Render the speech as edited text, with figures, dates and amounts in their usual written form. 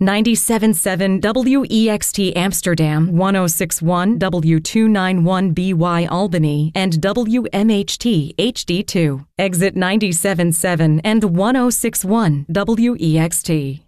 97.7 WEXT Amsterdam, 106.1 W291BY Albany, and WMHT HD2. Exit 97.7 and 106.1 WEXT.